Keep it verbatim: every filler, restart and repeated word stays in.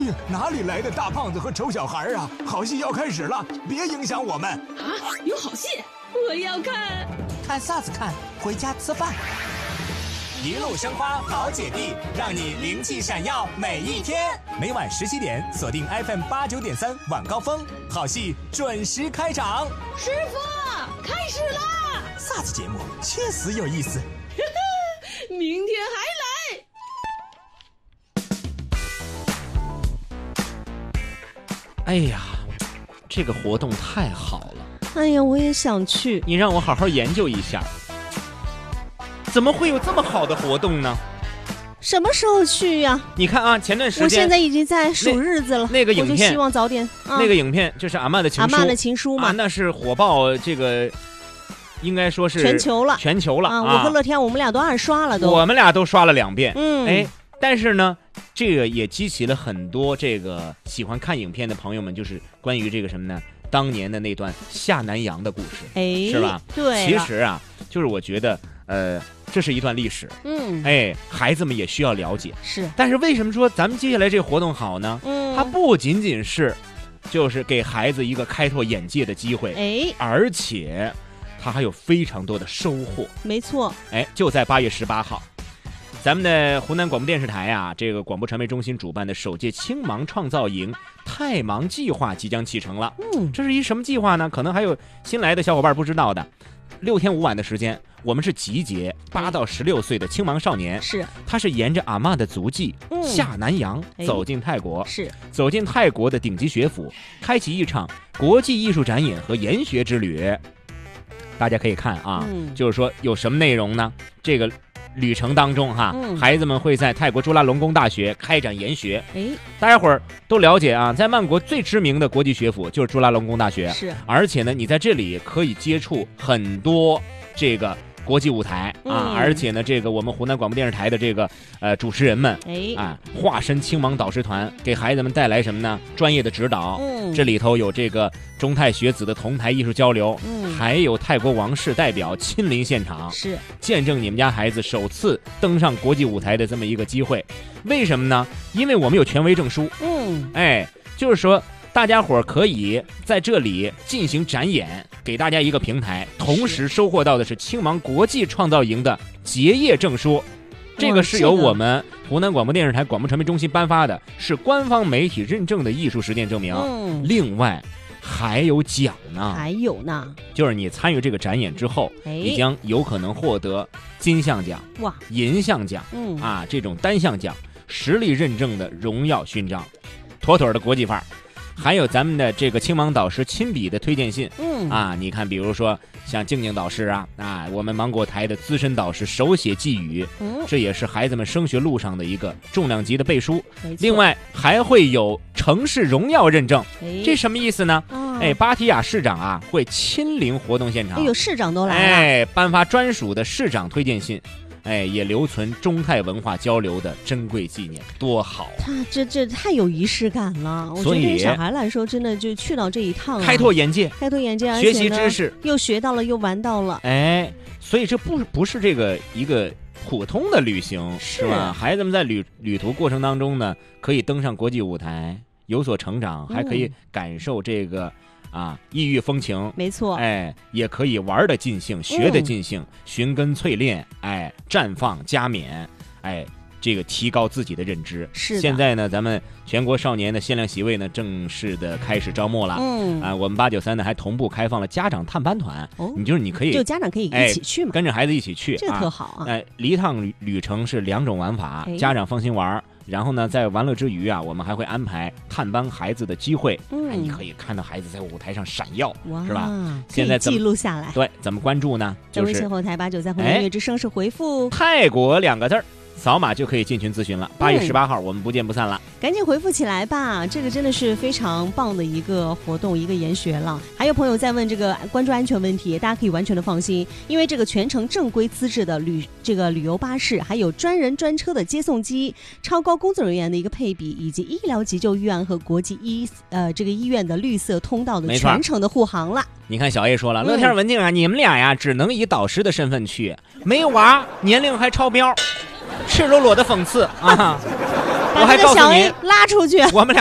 哪里来的大胖子和丑小孩啊？好戏要开始了，别影响我们啊！有好戏，我要看。 看啥子看？回家吃饭。 一路生花，好姐弟，让你灵气闪耀每一天。每晚十七点，锁定 F M 八九点三晚高峰，好戏准时开场。 师傅，开始啦！ 啥子节目？确实有意思。 明天还来。 哎呀，这个活动太好了！ 哎呀，我也想去。 你让我好好研究一下，怎么会有这么好的活动呢？ 什么时候去呀、啊？ 你看啊，前段时间我现在已经在数日子了。 那, 那个影片， 我就希望早点。 啊、那个影片就是阿嬷的情书， 阿嬷的情书嘛， 啊、那是火爆这个，应该说是全球了， 全球了啊！ 我和乐天，我们俩都二刷了都， 我们俩都刷了两遍。 嗯， 哎。但是呢，这个也激起了很多这个喜欢看影片的朋友们，就是关于这个什么呢？当年的那段下南洋的故事， 哎， 是吧？ 对。 其实啊，就是我觉得，呃，这是一段历史， 嗯， 哎，孩子们也需要了解。 是。 但是为什么说咱们接下来这个活动好呢？ 嗯， 它不仅仅是，就是给孩子一个开拓眼界的机会， 哎， 而且它还有非常多的收获。 没错。 哎，就在八月十八号。咱们的湖南广播电视台啊，这个广播传媒中心主办的首届青盲创造营太盲计划即将启程了。 嗯， 这是一什么计划呢？可能还有新来的小伙伴不知道的。六天五晚的时间，我们是集结八到十六岁的青盲少年， 是， 他是沿着阿嬷的足迹、嗯、下南洋走进泰国， 是走进泰国的顶级学府，开启一场国际艺术展演和研学之旅。大家可以看啊， 嗯、 就是说有什么内容呢？这个。旅程当中哈、 嗯， 孩子们会在泰国朱拉隆功大学开展研学。 哎， 大家伙儿都了解啊，在曼谷最知名的国际学府就是朱拉隆功大学。 是， 而且呢，你在这里可以接触很多这个国际舞台啊、 嗯， 而且呢，这个我们湖南广播电视台的这个呃主持人们， 哎啊，化身青盲导师团，给孩子们带来什么呢？专业的指导。 嗯， 这里头有这个中泰学子的同台艺术交流， 嗯， 还有泰国王室代表亲临现场， 是见证你们家孩子首次登上国际舞台的这么一个机会。为什么呢？因为我们有权威证书。 嗯， 哎，就是说大家伙可以在这里进行展演，给大家一个平台，同时收获到的是青盲国际创造营的结业证书。这个是由我们湖南广播电视台广播传媒中心颁发的，是官方媒体认证的艺术实践证明。 嗯， 另外还有奖呢， 还有呢， 就是你参与这个展演之后， 哎、 你将有可能获得金像奖、 哇、 银像奖， 嗯啊，这种单项奖，实力认证的荣耀勋章，妥妥的国际范儿。还有咱们的这个青盲导师亲笔的推荐信， 嗯啊，你看，比如说像静静导师啊，啊，我们芒果台的资深导师手写寄语， 嗯， 这也是孩子们升学路上的一个重量级的背书。另外还会有城市荣耀认证， 哎、 这什么意思呢？ 哦、 哎，芭提雅市长啊会亲临活动现场， 哎呦，市长都来了， 哎，颁发专属的市长推荐信。哎，也留存中泰文化交流的珍贵纪念，多好啊！ 他这这太有仪式感了。我觉得对于小孩来说，真的就去到这一趟、啊， 开拓眼界， 开拓眼界， 学习知识， 又学到了，又玩到了。 哎，所以这不不是这个一个普通的旅行， 是, 是吧？孩子们在旅旅途过程当中呢，可以登上国际舞台，有所成长，还可以感受这个。嗯啊，异域风情， 没错， 哎，也可以玩的尽兴，学的尽兴，嗯、寻根淬炼，哎，绽放加冕，哎，这个提高自己的认知。 是， 现在呢，咱们全国少年的限量席位呢，正式的开始招募了。 嗯， 啊，我们八九三呢还同步开放了家长探班团， 哦， 你就是你可以， 就家长可以一起去嘛， 哎、跟着孩子一起去， 这个特好啊。 哎，一趟旅旅程是两种玩法， 哎、 家长放心玩。然后呢，在玩乐之余啊，我们还会安排探班孩子的机会。 嗯， 哎，你可以看到孩子在舞台上闪耀， 哇， 是吧？现在记录下来。 对，怎么关注呢？就是在微信后台八九三湖南音乐之声是回复、 哎、泰国两个字儿，扫码就可以进群咨询了。八月十八号、嗯，我们不见不散了。 赶紧回复起来吧，这个真的是非常棒的一个活动，一个研学了。还有朋友在问这个关注安全问题，大家可以完全的放心，因为这个全程正规资质的旅这个旅游巴士，还有专人专车的接送机，超高工作人员的一个配比，以及医疗急救医院和国际医呃这个医院的绿色通道的全程的护航了。 你看小 A 说了，乐天文静啊、嗯，你们俩呀只能以导师的身份去，没娃，年龄还超标。赤裸裸的讽刺啊！ 我还把这个小告诉你 A 拉出去。 我们俩